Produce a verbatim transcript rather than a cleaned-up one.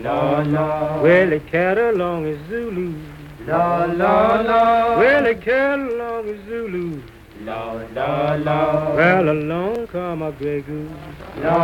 La la. Well, they cat along as Zulu. La la la. Well, they cat along as Zulu. La la la. Well, along come a gray goose. La